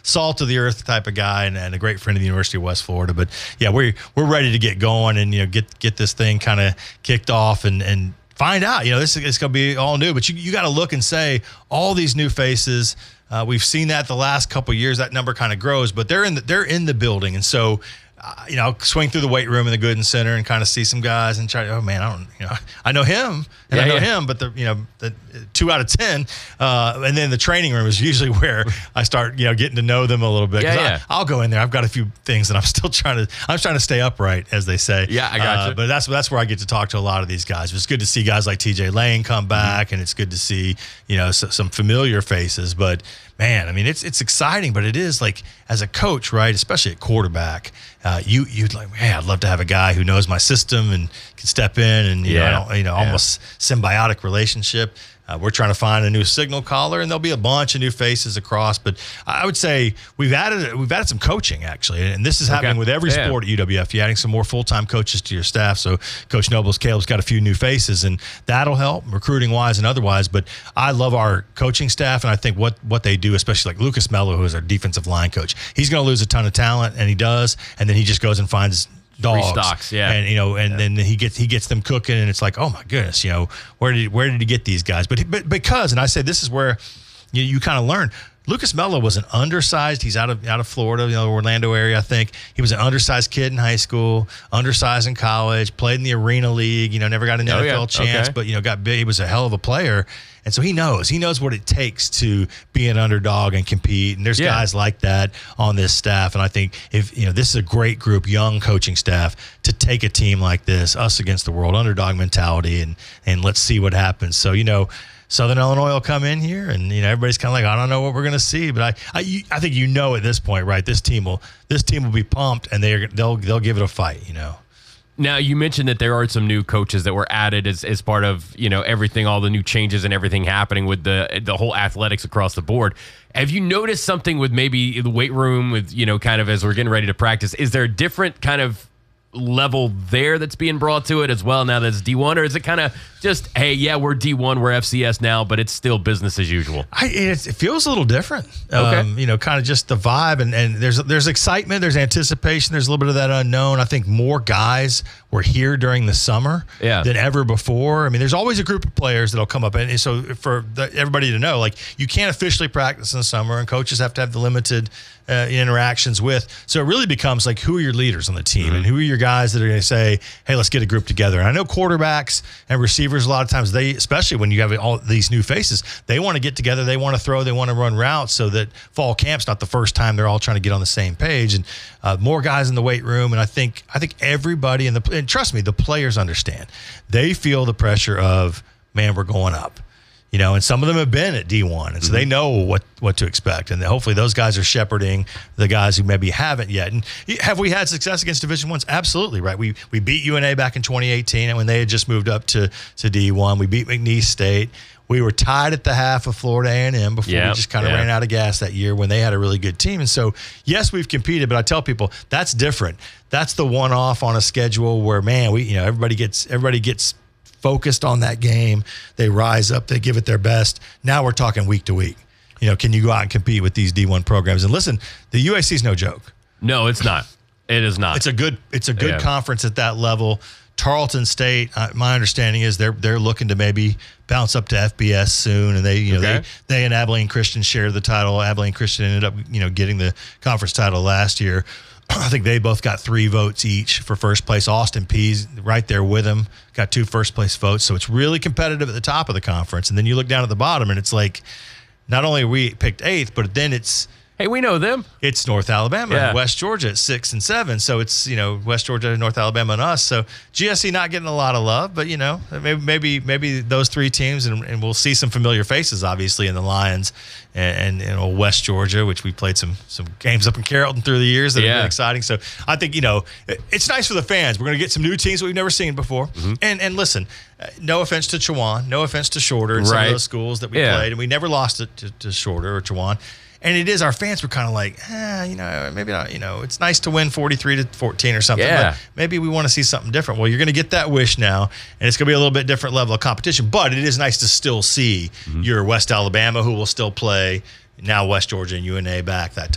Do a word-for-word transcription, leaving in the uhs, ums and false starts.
salt of the earth type of guy, and, and a great friend of the University of West Florida. But yeah, we're we're ready to get going and you know get get this thing kind of kicked off and and find out. You know, this is going to be all new, but you you got to look and say all these new faces. Uh, we've seen that the last couple of years. That number kind of grows, but they're in the, they're in the building, and so. Uh, you know, swing through the weight room in the Gooden Center and kind of see some guys and try. Oh man, I don't. You know, I know him and yeah, I know yeah. him, but the you know the two out of ten. Uh, and then the training room is usually where I start you know getting to know them a little bit. Yeah, yeah. I, I'll go in there. I've got a few things that I'm still trying to. I'm trying to stay upright, as they say. Yeah, I got uh, you. But that's that's where I get to talk to a lot of these guys. It's good to see guys like T J Lane come back, mm-hmm. and it's good to see you know so, some familiar faces, but. Man, I mean, it's it's exciting, but it is like as a coach, right? Especially at quarterback, uh, you you'd like, man, I'd love to have a guy who knows my system and can step in and you yeah. know, you know, yeah. almost symbiotic relationship. Uh, we're trying to find a new signal caller, and there'll be a bunch of new faces across. But I would say we've added we've added some coaching actually, and this is happening okay. with every yeah. sport at U W F. You're adding some more full time coaches to your staff. So Coach Nobles, Caleb's got a few new faces, and that'll help recruiting wise and otherwise. But I love our coaching staff, and I think what what they do, especially like Lucas Mello, who is our defensive line coach, he's going to lose a ton of talent, and he does, and then he just goes and finds. Dogs, stocks, yeah, and you know, and yeah. then he gets he gets them cooking, and it's like, oh my goodness, you know, where did where did he get these guys? But but because, and I say this is where you you kind of learn. Lucas Mello was an undersized. He's out of out of Florida, you know, Orlando area, I think. He was an undersized kid in high school, undersized in college, played in the Arena League. You know, never got an oh, N F L yeah. chance, okay. but you know, got big. He was a hell of a player. And so he knows. He knows what it takes to be an underdog and compete. And there's yeah. guys like that on this staff. And I think if you know, this is a great group, young coaching staff, to take a team like this, us against the world, underdog mentality, and and let's see what happens. So you know, Southern Illinois will come in here, and you know, everybody's kind of like, I don't know what we're going to see, but I, I, you, I think you know at this point, right? This team will, this team will be pumped, and they they'll they'll give it a fight. You know. Now, you mentioned that there are some new coaches that were added as, as part of, you know, everything, all the new changes and everything happening with the the whole athletics across the board. Have you noticed something with maybe the weight room with, you know, kind of as we're getting ready to practice? Is there a different kind of level there that's being brought to it as well now that's D one? Or is it kind of just, hey, yeah, we're D one, we're F C S now, but it's still business as usual? I, it, it feels a little different. Okay. Um, you know, kind of just the vibe, and, and there's there's excitement, there's anticipation, there's a little bit of that unknown. I think more guys were here during the summer yeah. than ever before. I mean, there's always a group of players that'll come up, and so for the, everybody to know, like, you can't officially practice in the summer, and coaches have to have the limited uh, interactions with. So it really becomes like, who are your leaders on the team, mm-hmm. and who are your guys that are going to say, hey, let's get a group together. And I know quarterbacks and receivers, a lot of times, they, especially when you have all these new faces, they want to get together, they want to throw, they want to run routes, so that fall camp's not the first time they're all trying to get on the same page. And uh, more guys in the weight room, and I think I think everybody in the, and trust me, the players understand. They feel the pressure of, man, we're going up. You know, and some of them have been at D one, and so mm-hmm. they know what, what to expect. And hopefully those guys are shepherding the guys who maybe haven't yet. And have we had success against Division Ones? Absolutely, right? We we beat U N A back in twenty eighteen, and when they had just moved up to, to D one. We beat McNeese State. We were tied at the half of Florida A and M before yep, we just kind of yep. ran out of gas that year when they had a really good team. And so, yes, we've competed, but I tell people that's different. That's the one-off on a schedule where, man, we you know everybody gets everybody gets – focused on that game. They rise up, they give it their best. Now we're talking week to week. You know, can you go out and compete with these D one programs? And listen, the U A C is no joke. No, it's not. It is not. It's a good it's a good yeah. conference at that level. Tarleton State, uh, my understanding is they're they're looking to maybe bounce up to F B S soon, and they you know okay. they they and Abilene Christian share the title. Abilene Christian ended up you know getting the conference title last year. I think they both got three votes each for first place. Austin Peay's right there with them, got two first place votes. So it's really competitive at the top of the conference. And then you look down at the bottom, and it's like, not only are we picked eighth, but then it's hey, we know them. It's North Alabama yeah. and West Georgia at six and seven. So it's, you know, West Georgia, North Alabama, and us. So G S C not getting a lot of love, but, you know, maybe maybe, maybe those three teams, and, and we'll see some familiar faces, obviously, in the Lions and, and you know, West Georgia, which we played some some games up in Carrollton through the years that yeah. have been exciting. So I think, you know, it's nice for the fans. We're going to get some new teams that we've never seen before. Mm-hmm. And and listen, no offense to Chowan, no offense to Shorter and right. some of those schools that we yeah. played, and we never lost it to, to Shorter or Chowan. And it is, our fans were kind of like, eh, you know, maybe not, you know, it's nice to win forty-three to fourteen or something, yeah. but maybe we want to see something different. Well, you're going to get that wish now, and it's going to be a little bit different level of competition, but it is nice to still see mm-hmm. your West Alabama, who will still play, now West Georgia and U N A back, that